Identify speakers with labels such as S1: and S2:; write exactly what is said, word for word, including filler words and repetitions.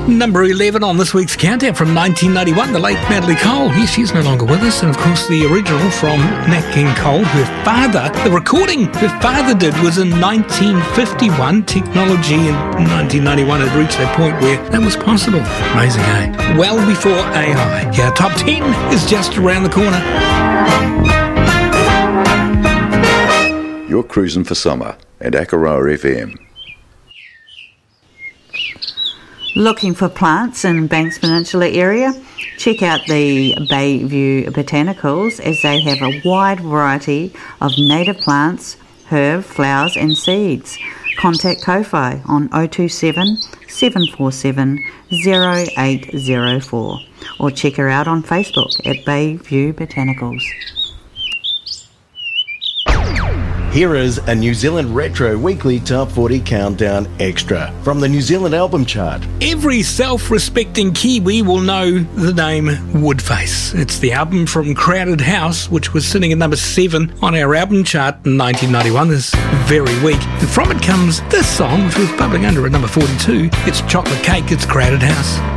S1: Number eleven on this week's countdown from nineteen ninety-one, the late Natalie Cole. Yes, she's no longer with us. And of course, the original from Nat King Cole. Her father, the recording her father did was in nineteen fifty-one. Technology in nineteen ninety-one had reached that point where that was possible. Amazing, eh? Well before A I. Yeah, top ten is just around the corner.
S2: You're cruising for summer at Akaroa F M.
S3: Looking for plants in Banks Peninsula area? Check out the Bayview Botanicals, as they have a wide variety of native plants, herb, flowers and seeds. Contact Ko-Fi on oh two seven, seven four seven, oh eight oh four or check her out on Facebook at Bayview Botanicals.
S4: Here is a New Zealand Retro Weekly Top forty Countdown Extra from the New Zealand Album Chart.
S1: Every self-respecting Kiwi will know the name Woodface. It's the album from Crowded House, which was sitting at number seven on our album chart in nineteen ninety-one this very week. And from it comes this song, which was bubbling under at number forty-two. It's Chocolate Cake, it's Crowded House.